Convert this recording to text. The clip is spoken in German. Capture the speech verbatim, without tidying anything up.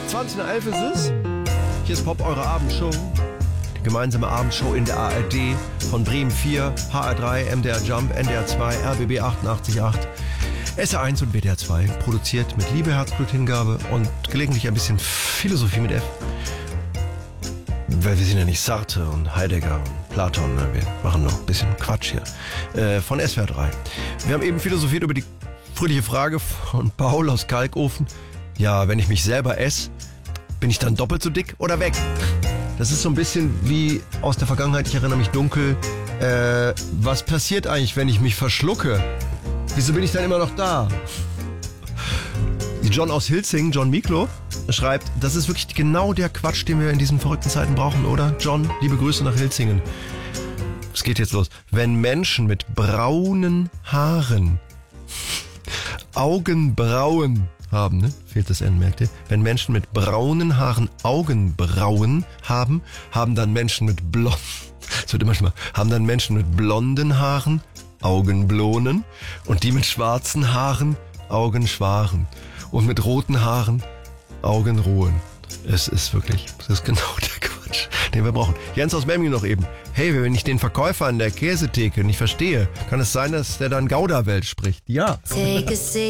zwanzig nach elf ist es. Hier ist Pop, eure Abendshow. Die gemeinsame Abendshow in der A R D von Bremen vier, H R drei, M D R Jump, N D R zwei, R B B achtundachtzig Komma acht, S R eins und W D R zwei. Produziert mit Liebe, Herzblut, Hingabe und gelegentlich ein bisschen Philosophie mit F. Weil wir sind ja nicht Sartre und Heidegger und Platon, ne? Wir machen noch ein bisschen Quatsch hier. Äh, von S W R drei. Wir haben eben philosophiert über die fröhliche Frage von Paul aus Kalkofen. Ja, wenn ich mich selber esse, bin ich dann doppelt so dick oder weg? Das ist so ein bisschen wie aus der Vergangenheit, ich erinnere mich dunkel. Äh, was passiert eigentlich, wenn ich mich verschlucke? Wieso bin ich dann immer noch da? John aus Hilzing, John Miklo, schreibt, das ist wirklich genau der Quatsch, den wir in diesen verrückten Zeiten brauchen, oder? John, liebe Grüße nach Hilzingen. Es geht jetzt los. Wenn Menschen mit braunen Haaren Augenbrauen haben, ne? Fehlt das N, merkt ihr? Wenn Menschen mit braunen Haaren Augenbrauen haben, haben dann Menschen mit blond, das wird immer schlimmer, haben dann Menschen mit blonden Haaren Augenblonen und die mit schwarzen Haaren Augenschwaren und mit roten Haaren Augenruhen. Es ist wirklich, das ist genau der Quatsch, den wir brauchen. Jens aus Memmingen noch eben. Hey, wenn ich den Verkäufer an der Käsetheke nicht verstehe, kann es sein, dass der dann Gouda-Welt spricht? Ja.